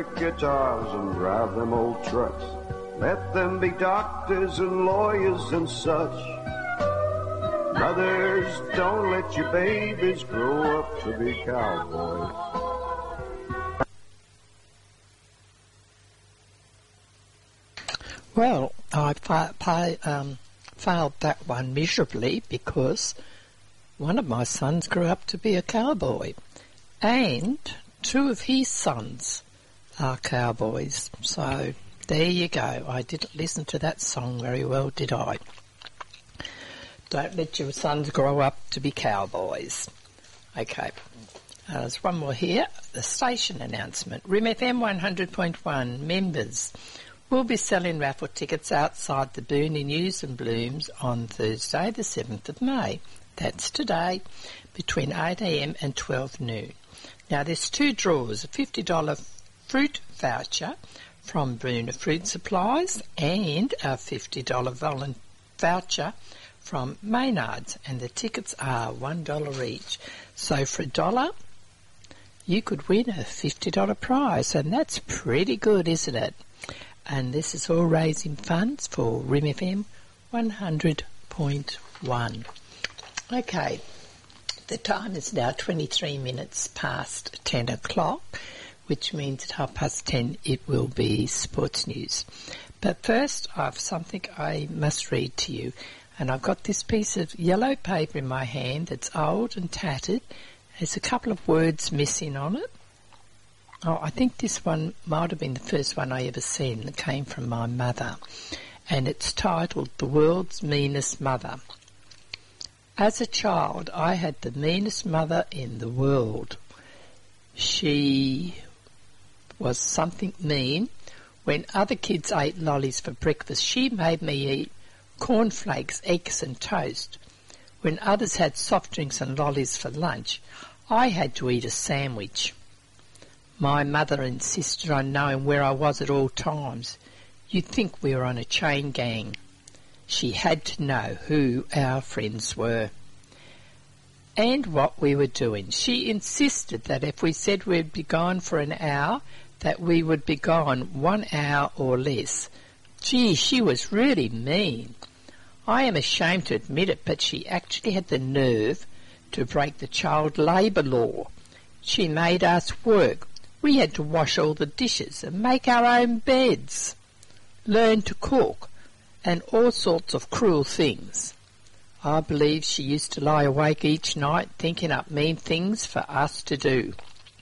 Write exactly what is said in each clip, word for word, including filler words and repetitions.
Guitars and drive them old trucks. Let them be doctors and lawyers and such. Mothers, don't let your babies grow up to be cowboys. Well, I fa- pa- um, failed that one miserably because one of my sons grew up to be a cowboy, and two of his sons are cowboys. So there you go. I didn't listen to that song very well, did I? Don't let your sons grow up to be cowboys. Okay. Uh, there's one more here. The station announcement. R I M F M one hundred point one members will be selling raffle tickets outside the Booney News and Blooms on Thursday the seventh of May. That's today, between eight a m and twelve noon. Now there's two draws, a fifty dollars fruit voucher from Boonah Fruit Supplies and a fifty dollars volun- voucher from Maynard's, and the tickets are one dollar each. So for a dollar, you could win a fifty dollars prize, and that's pretty good, isn't it? And this is all raising funds for R I M F M one hundred point one. Okay, the time is now twenty-three minutes past ten o'clock, which means at half past ten it will be sports news. But first, I have something I must read to you. And I've got this piece of yellow paper in my hand that's old and tattered. There's a couple of words missing on it. Oh, I think this one might have been the first one I ever seen that came from my mother. And it's titled The World's Meanest Mother. As a child, I had the meanest mother in the world. She was something mean. When other kids ate lollies for breakfast, she made me eat cornflakes, eggs and toast. When others had soft drinks and lollies for lunch, I had to eat a sandwich. My mother insisted on knowing where I was at all times. You'd think we were on a chain gang. She had to know who our friends were and what we were doing. She insisted that if we said we'd be gone for an hour, that we would be gone one hour or less. Gee, she was really mean. I am ashamed to admit it, but she actually had the nerve to break the child labour law. She made us work. We had to wash all the dishes and make our own beds, learn to cook, and all sorts of cruel things. I believe she used to lie awake each night thinking up mean things for us to do.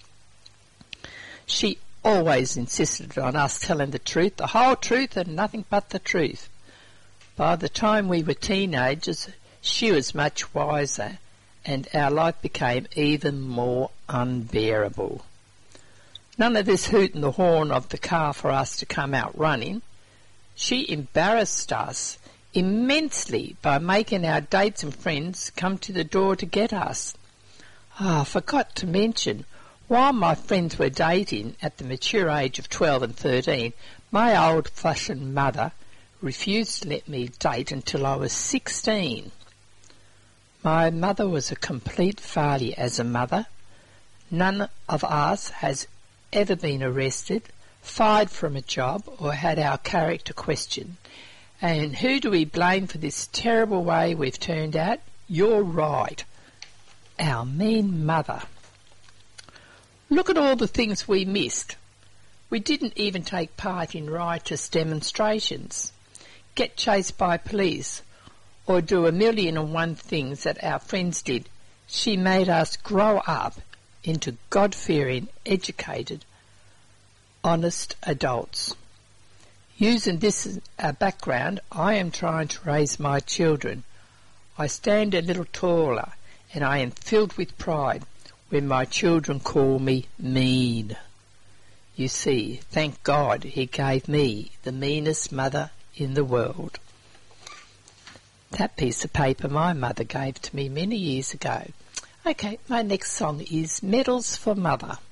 She always insisted on us telling the truth, the whole truth and nothing but the truth. By the time we were teenagers, she was much wiser, and our life became even more unbearable. None of this hooting the horn of the car for us to come out running. She embarrassed us immensely by making our dates and friends come to the door to get us. Ah, I forgot to mention, while my friends were dating at the mature age of twelve and thirteen, my old-fashioned mother refused to let me date until I was sixteen. My mother was a complete failure as a mother. None of us has ever been arrested, fired from a job, or had our character questioned. And who do we blame for this terrible way we've turned out? You're right. Our mean mother. Look at all the things we missed. We didn't even take part in riotous demonstrations, get chased by police, or do a million and one things that our friends did. She made us grow up into God-fearing, educated, honest adults. Using this as a background, I am trying to raise my children. I stand a little taller, and I am filled with pride when my children call me mean. You see, thank God he gave me the meanest mother in the world. That piece of paper my mother gave to me many years ago. Okay, my next song is Medals for Mother.